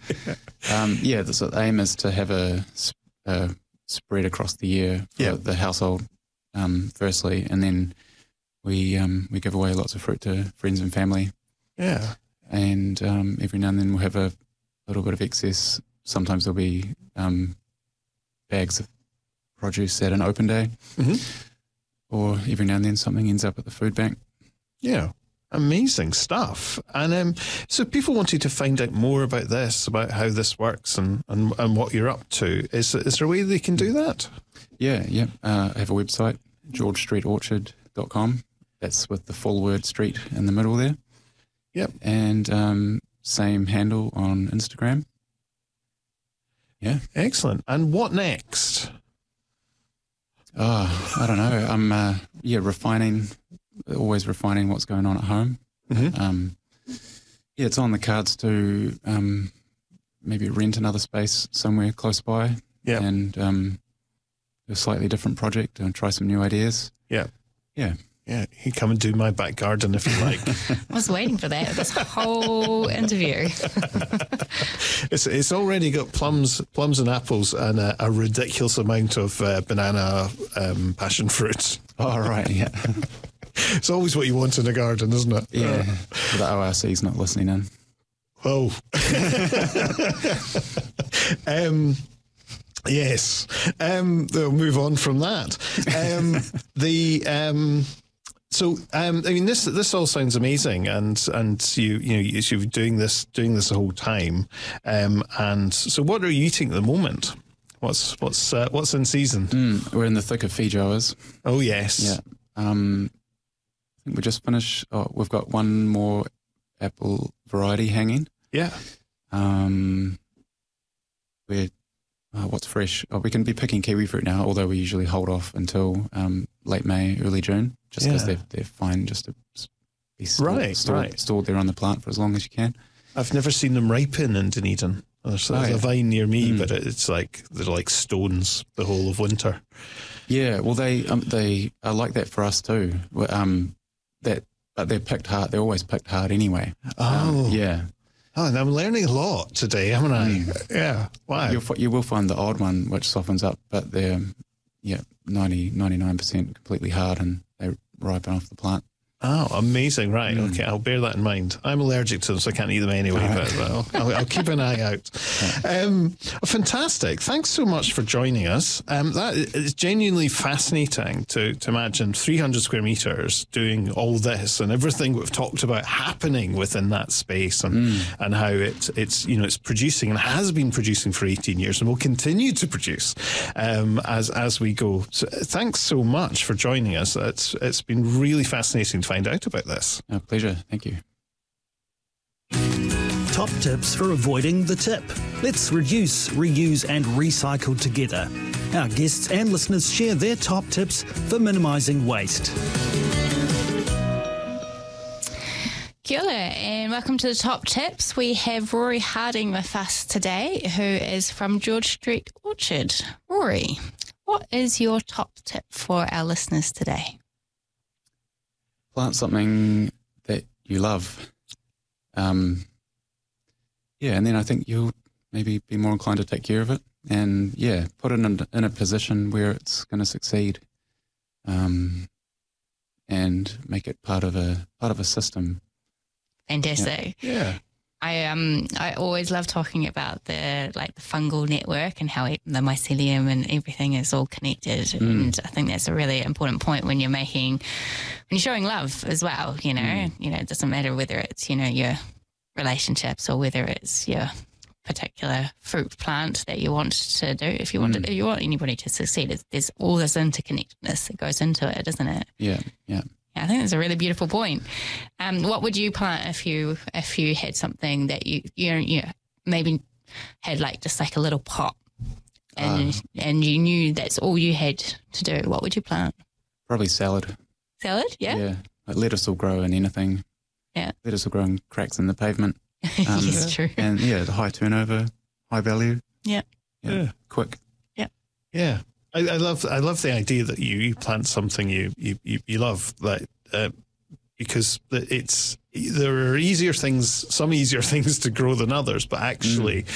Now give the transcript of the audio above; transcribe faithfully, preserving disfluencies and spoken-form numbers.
um, yeah, the, so the aim is to have a, a spread across the year for yeah. the household, um, firstly, and then we um, we give away lots of fruit to friends and family. Yeah. And um, every now and then we'll have a little bit of excess. Sometimes there'll be um, bags of produce at an open day, mm-hmm. or every now and then something ends up at the food bank. Yeah. Amazing stuff. And um, so people wanted to find out more about this, about how this works and, and, and what you're up to. Is, is there a way they can do that? Yeah, yeah. Uh, I have a website, george street orchard dot com. That's with the full word street in the middle there. Yep. And um, same handle on Instagram. Yeah. Excellent. And what next? Oh, I don't know. I'm, uh, yeah, refining... always refining what's going on at home. Mm-hmm. Um, yeah, it's on the cards to um, maybe rent another space somewhere close by, yeah. and um, do a slightly different project and try some new ideas. Yeah. Yeah. Yeah, you come and do my back garden if you like. I was waiting for that, this whole interview. it's it's already got plums plums and apples and a, a ridiculous amount of uh, banana um, passion fruit. Oh, right, yeah. It's always what you want in a garden, isn't it? Yeah, uh, the O R C's not listening in. Oh. um, yes. Um, we'll move on from that. Um, the... Um, So, um, I mean, this this all sounds amazing, and and you you know you're doing this doing this the whole time, um, and so what are you eating at the moment? What's what's uh, what's in season? Mm, we're in the thick of feijoas. Oh yes, yeah. Um, I think we just finished. Oh, we've got one more apple variety hanging. Yeah. Um, we're uh, what's fresh? Oh, we can be picking kiwi fruit now, although we usually hold off until um, late May, early June. Just because yeah. they're, they're fine just to be stored, right, stored, right. stored there on the plant for as long as you can. I've never seen them ripen in Dunedin. There's, there's oh, yeah. a vine near me, mm. but it's like they're like stones the whole of winter. Yeah, well, they um, they are like that for us too. Um, that but they're picked hard. They're always picked hard anyway. Oh, um, yeah. Oh, and I'm learning a lot today, haven't I? Mm. Yeah. Wow. You'll, you will find the odd one which softens up, but they're yeah ninety, ninety-nine percent completely hard and they ripen off the plant. Oh, amazing. Right. Mm. Okay. I'll bear that in mind. I'm allergic to them, so I can't eat them anyway, right. but I'll, I'll, I'll keep an eye out. Um, fantastic. Thanks so much for joining us. Um, that is genuinely fascinating to, to imagine three hundred square meters doing all this and everything we've talked about happening within that space and, mm. and how it, it's, you know, it's producing and has been producing for eighteen years and will continue to produce um, as, as we go. So thanks so much for joining us. It's, it's been really fascinating to find out about this. A pleasure. Thank you. Top tips for avoiding the tip. Let's reduce, reuse and recycle together. Our guests and listeners share their top tips for minimising waste. Kia ora and welcome to the Top Tips. We have Rory Harding with us today, who is from George Street Orchard. Rory, what is your top tip for our listeners today? Plant something that you love. Um, yeah, and then I think you'll maybe be more inclined to take care of it and, yeah, put it in, in a position where it's going to succeed um, and make it part of a part of a system. Fantastic. Yeah. yeah. I um I always love talking about the like the fungal network and how it, the mycelium and everything is all connected, mm. and I think that's a really important point when you're making when you're showing love as well. You know, mm. you know, it doesn't matter whether it's you know your relationships or whether it's your particular fruit plant that you want to do. If you want mm. to, if you want anybody to succeed, it's, there's all this interconnectedness that goes into it, doesn't it? Yeah, yeah. I think that's a really beautiful point. Um, what would you plant if you if you had something that you you know, you know maybe had like just like a little pot and uh, and you knew that's all you had to do? What would you plant? Probably salad. Salad, yeah. Yeah, like lettuce will grow in anything. Yeah, lettuce will grow in cracks in the pavement. Um, yes, true. And yeah, the high turnover, high value. Yeah, yeah, yeah. quick. Yeah, yeah. I, I love I love the idea that you, you plant something you you, you, you love, like uh, because it's there are easier things, some easier things to grow than others, but actually. Mm.